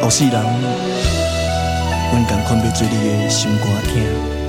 后世人阮共款要做你的心肝疼。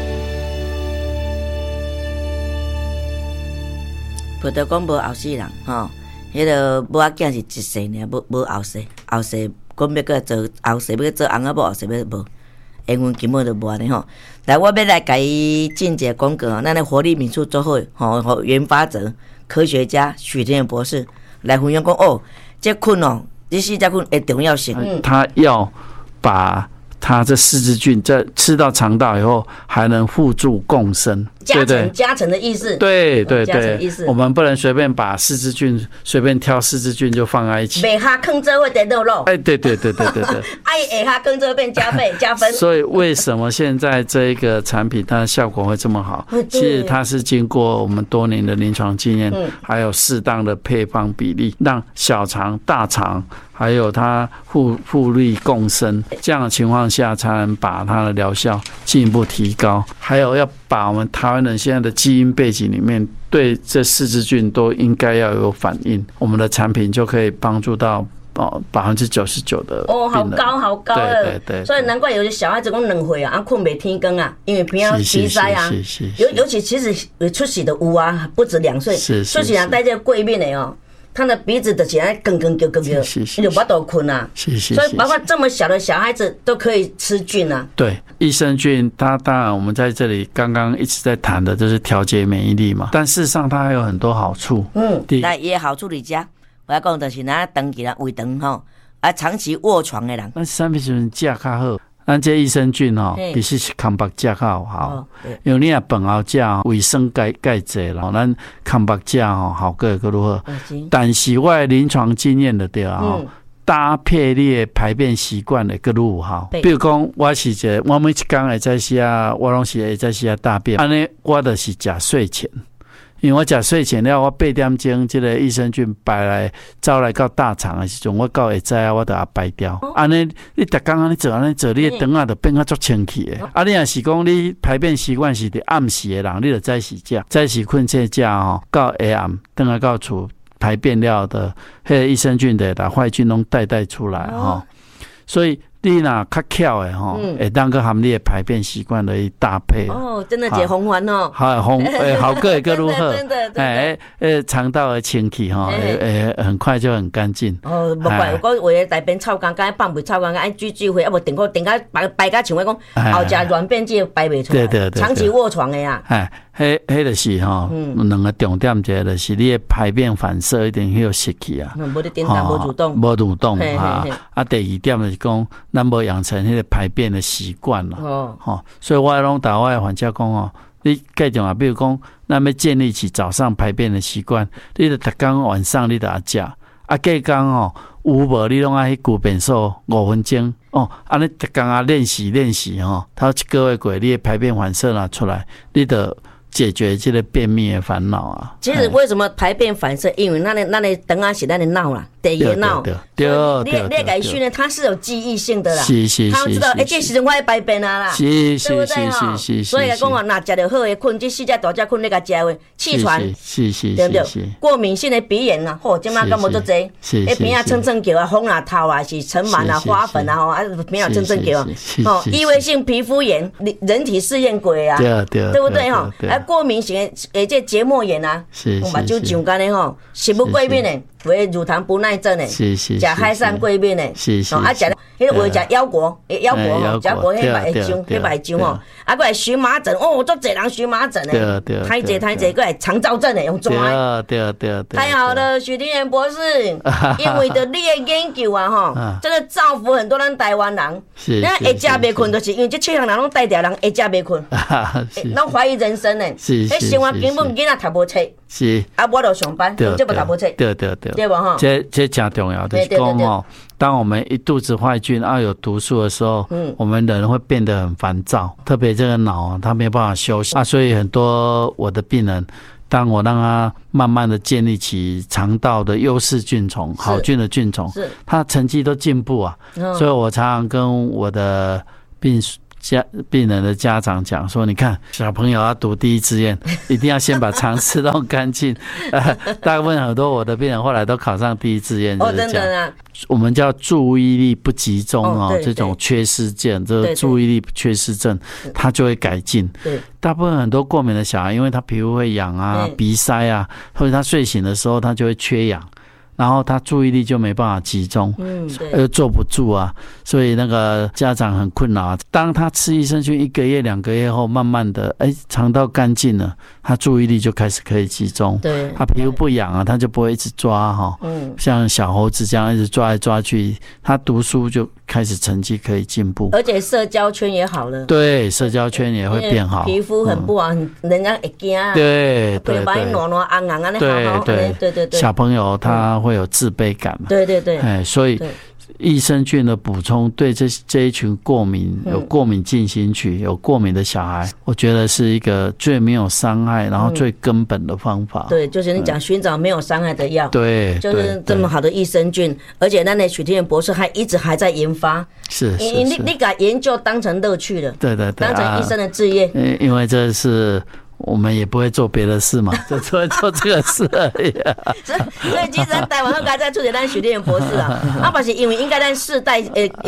葡萄讲无后世人吼，迄个母仔囝是一世尔，无后世，后世讲要搁做后世要做翁仔某，后世要无，缘分根本就无安尼吼。来，我要来甲伊进一个广告吼，咱的活力民宿做伙吼，原发则科学家许天元博士来分享讲哦，这菌哦，这四只菌的重要性。 他要把它这四支菌在吃到肠道以后，还能互助共生， 加成的意思。 对对对， 我们不能随便把四支菌随便挑四支菌就放在一起， 袂下坑做会得肉肉。 哎，对， 哎，下坑做变加倍加分。 所以为什么现在这一个产品它的效果会这么好？其实它是经过我们多年的临床经验，还有适当的配方比例，让小肠、大肠还有它互利共生，这样的情况下才能把它的疗效进一步提高。还有要把我们台湾人现在的基因背景里面对这四支菌都应该要有反应，我们的产品就可以帮助到99%的哦，好高好高了， 对， 所以难怪有些小孩子讲2岁啊，困袂天光啊，因为平常鼻塞啊，尤其其实出世的有啊，不止2岁，出世人带这个过敏的哦。他的鼻子就是在更叫，你就不都困啊。所以包括这么小的小孩子都可以吃菌啊。 对，益生菌它当然我们在这里刚刚一直在谈的就是调节免疫力嘛，但事实上它还有很多好处。 来，伊的好处你讲，我要讲就是咱长期啦胃肠吼，啊长期卧床的人， 咱啥物时阵食较好。咱这益生菌吼，其实是空白食较好，因为你若饭后食卫生钙济啦，咱空白食吼效果会如何？但是我的临床经验就对啊，搭配你的排便习惯会更有效。比如讲，我是我每一天会在时我拢是会在时大便，安尼我就是食睡前。因为我食睡前了，我8点钟这个益生菌走来到大肠的时阵，我到下早我就要排掉。安尼你逐工安尼做，你的肠就变足清气的。你若是讲你排便习惯是伫暗时的人，你就早时食，早时困睡食吼，到下暗等下到厝排便了的，迄个益生菌的坏菌拢带出来吼。所以你若较巧的吼，会当个含你的排便习惯来搭配。 哦，真的解红环哦。 好，好个会更如何？ 真的， 肠道的清气吼，很快就很干净。 哦，无怪我有的大便臭干，敢放袂臭干，爱聚会，啊无定甲排甲像我讲，后食软便剂排袂出来。对，长期卧床的呀。 迄就是吼，两个重点，一个就是你的排便反射一定要失去啊， 无咧点动， 无蠕动啊。第二点就是讲，咱无养成迄个排便的习惯了。所以我拢打我的患者讲哦，你介重啊，比如讲，咱要建立起早上排便的习惯，你就逐工晚上你就要食，隔工哦，有无你拢爱去顾便所5分钟哦，安尼逐工练习吼，头1个月过，你的排便反射拿出来，你就解决这个便秘的烦恼啊。 其实为什么排便反射？因为那里肠啊是咱的脑啦，第二脑。对，你给训练，它是有记忆性的啦。 是， 他知道这时阵我要排便啊啦。 是， 所以来讲啊，那食着好的菌，这4只大只菌你甲食的气喘，对不对？过敏性的鼻炎啊，今麦敢无足济，边啊蹭叫啊，风啊头啊是尘螨啊、花粉啊，边啊蹭叫啊，异位性皮肤炎，人体试验过啊，对不对哈？过敏型的这结膜炎啊，我目睭上干的吼，食物过敏的，为乳糖不耐症的，食海产过敏的，食迄个会食腰果，腰果迄白浆吼，啊，过来荨麻疹，哦，足侪人荨麻疹的，太侪，过来肠燥症的，用抓，对，太好了，许天元博士，因为的你的研究啊，吼，真的造福很多咱台湾人，那会食袂困，就是因为这7项人拢带掉人会食袂困，拢怀疑人生呢，迄生活根本囡仔读无册，是，啊，我就上班，这不读无册，对无吼， 这真重要，就是讲吼。当我们一肚子坏菌有毒素的时候，我们人会变得很烦躁，特别这个脑它没有办法休息所以很多我的病人，当我让他慢慢的建立起肠道的优势菌丛、好菌的菌丛，他成绩都进步所以我常常跟我的病人的家长讲说，你看小朋友要读第一志愿，一定要先把肠吃弄干净。大部分很多我的病人后来都考上第一志愿，就是这样。真的啊。我们叫注意力不集中这种缺失症，这个注意力缺失症，它就会改进。对，大部分很多过敏的小孩，因为他皮肤会痒啊、鼻塞啊，或者他睡醒的时候他就会缺氧。然后他注意力就没办法集中，坐不住啊，所以那个家长很困扰。当他吃益生菌1个月、2个月后，慢慢的，肠道干净了，他注意力就开始可以集中。对，他皮肤不痒啊，他就不会一直抓哈，像小猴子这样一直抓来抓去，他读书就开始成绩可以进步， 而且社交圈也好了。 对，社交圈也会变好。 皮肤很不好，人家会惊啊。 对对把你暖暖昂昂啊，对， 小朋友他会有自卑感嘛？对，所以益生菌的补充对这一群过敏有过敏进行曲有过敏的小孩，我觉得是一个最没有伤害，然后最根本的方法。 对，就是你讲寻找没有伤害的药。 对， 就是这么好的益生菌，而且那许天元博士还在研发。 是， 你把研究当成乐趣了。 对， 当成医生的志业。 因为这是。我们也不会做别的事嘛，就只会做这个事而已。 所以其实台湾都在出现咱许天元博士啊，嘛是因为应该咱世代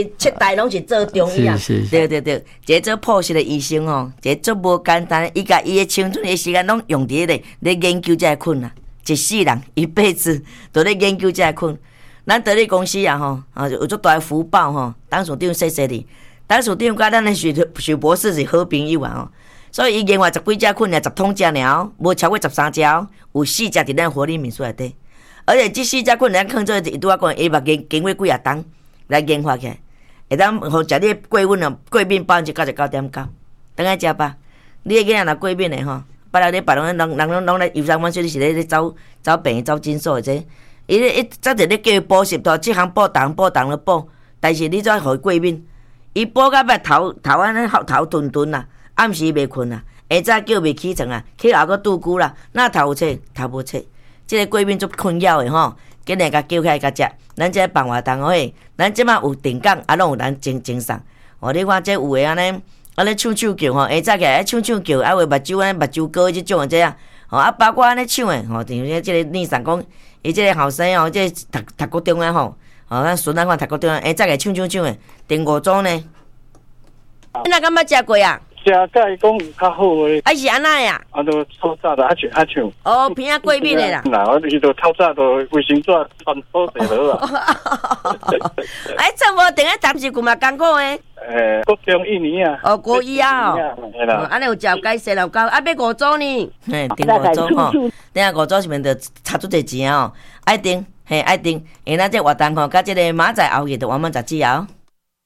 7代拢是做中医啊。对，这做朴实的医生哦，这做无简单，伊甲伊的青春的时间拢用伫咧研究这菌啊，一世人一辈子都咧研究这菌。咱得力公司啊吼，有足大的福报吼，董事长谢谢你，董事长甲咱的许博士是好朋友啊哦。所以伊研发10几只菌，10桶只鸟，无超过13只，有4只伫咱活力民宿内底。而且这4只菌咱放做拄仔讲，伊目经过几啊冬来研发起来，会当互食你过敏啊，过敏99.9%，等下食吧。你个囡仔若过敏的吼，别人拢来游山玩水，你是咧走病走诊所的这，伊早就咧叫伊补习，这项补了补，但是你怎互伊过敏？伊补到尾头安尼头顿啦。暗时袂困啊，下早叫袂起床啊，起后阁拄久啦，哪头有册头无册，这个过敏足困扰的吼，今日甲叫起来甲食，咱这办活动嘿，咱即马有定岗，拢有咱精神。你看这有诶安尼唱叫吼，下早起来唱叫，话目睭高即种诶这啊，包括安尼唱诶吼，等于这个念神讲，伊这个后生哦，这读国中诶吼，咱孙仔看读国中诶，下早起唱诶，第5组呢，你若敢捌食过啊？ 食甲伊讲有较好诶， 是安那呀？ 都透早的像。 哦，偏啊过敏的啦。 那我伊都透早都卫生纸穿好势了啊。 这无等下暂时古嘛艰苦诶。 国中1年啊。 国一啊。安尼有照解释了，到要5组呢。订5组吼，等下5组是免得差足侪钱哦，爱订，爱订，因为咱这活动吼，甲这个马仔后日就完满10支哦。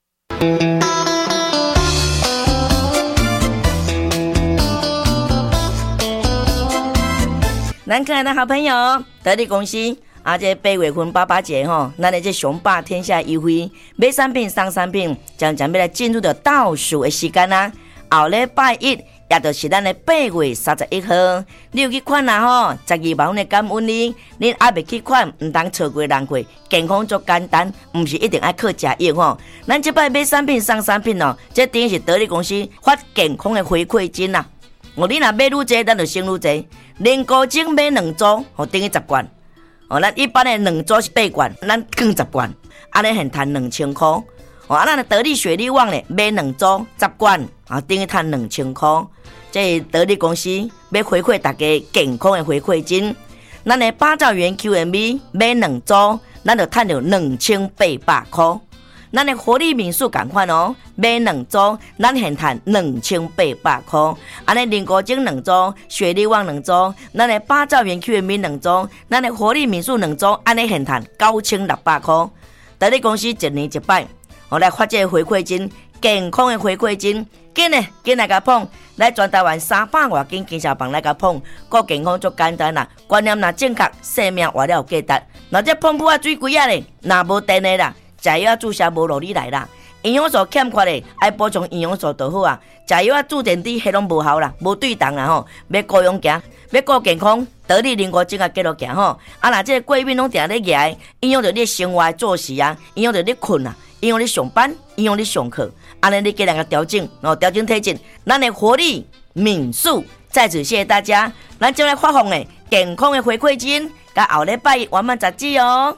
咱可爱的好朋友得力公司这8月份88节吼，咱的这雄霸天下优惠，买产品送产品，将要来进入到倒数的时间啦。后礼拜1也就是咱的8月31号，你有去款啦吼，12万的感恩你，恁还未去款，唔当错过人过，健康足简单，唔是一定爱靠食药吼。咱这摆买产品送产品哦，这等于是得力公司发健康的回馈金啦。你若买愈济，咱就省愈济。连高精买2组，等于10罐。咱一般的2组是8罐，咱更10罐，安尼现赚2000块。咱得力雪力旺咧买2组10罐，等于赚2000块。这得力公司要回馈大家健康的回馈金。咱的8兆元 QMB 买2组，咱就赚到2800块。咱的活力民宿同款哦，买2组，咱现赚2800块。安尼连高精2组，雪力旺2组，咱的8兆元 QMB 2组，咱的活力民宿2组，安尼现赚9600块。得力公司1年1摆，来发这个回馈金，健康的回馈金，紧来甲捧，来全台湾300多间健身房来甲捧，顾健康足简单啦，观念若正确，生命活了有价值。若这捧补水贵啊咧，若无电的啦。食药注射无落你来啦，营养素欠缺的，爱补充营养素就好啊。食药注电池迄拢无效啦，无对动啦吼。要顾养行，要顾健康，得力灵活精啊继续行吼。若这个过敏拢定咧举，影响着你生活作息啊，影响着你困啊， 影响你上班，影响你上课，安尼你给两个调整调整体质，咱的活力敏速。在此谢谢大家，咱将来发放的健康的回馈金，甲后礼拜完满杂志哦。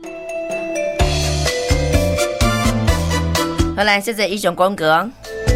好，来谢谢以上广告。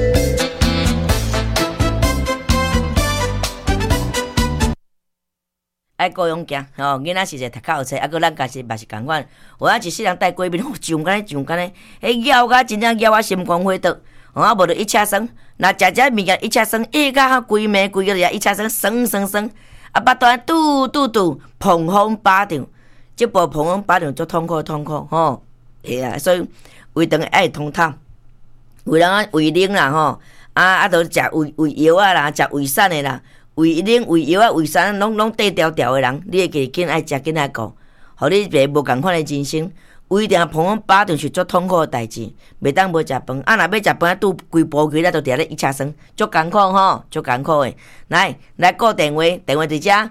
爱高勇行囡仔是读较好册，啊，搁咱家己嘛是共款。我一世人带闺蜜，上干咧，迄咬甲真正咬啊心肝火倒，啊，无就一车酸，若食物件一车酸，下甲规暝规个一车酸，啊，巴肚肚，砰风巴掌，即部砰风巴掌足痛苦吼，啊，所以胃肠爱通透，有人啊胃冷啦啊，就食胃药啊啦，食胃散的啦。胃冷、胃药啊、胃酸拢低调调的人，你会记紧爱食紧爱顾，互你袂无共款的人生。胃定碰风巴掌是足痛苦的代志，袂当无食饭。啊，若要食饭，拄规步规，咱就伫咧一车酸，足艰苦足艰苦的。来顾电话，电话伫遮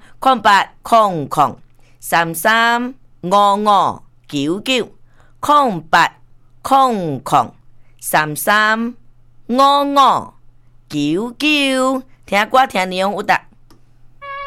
0800335599，0800335599。听歌听内容有